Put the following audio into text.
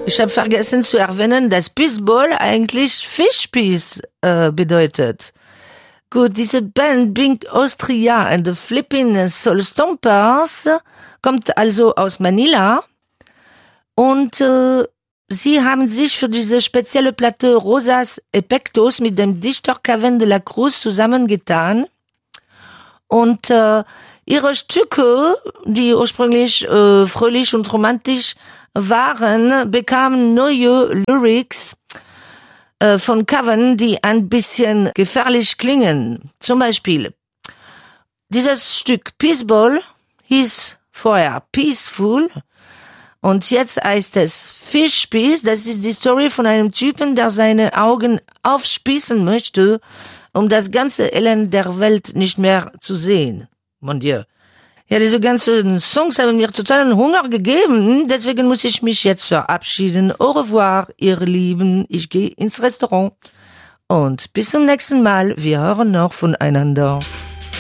Ich habe vergessen zu erwähnen, dass Peaceball eigentlich Fischspieß bedeutet. Gut, diese Band Big Austria and the Flippin' Soul Stompers kommt also aus Manila und sie haben sich für diese spezielle Platte Rosas Epectos mit dem Dichter Kevin de la Cruz zusammengetan und ihre Stücke, die ursprünglich fröhlich und romantisch waren, bekamen neue Lyrics von Kevin, die ein bisschen gefährlich klingen. Zum Beispiel, dieses Stück Peaceball hieß vorher Peaceful und jetzt heißt es Fischspieß. Das ist die Story von einem Typen, der seine Augen aufspießen möchte, um das ganze Elend der Welt nicht mehr zu sehen. Mon Dieu. Ja, diese ganzen Songs haben mir totalen Hunger gegeben, deswegen muss ich mich jetzt verabschieden. Au revoir, ihr Lieben. Ich gehe ins Restaurant. Und bis zum nächsten Mal. Wir hören noch voneinander.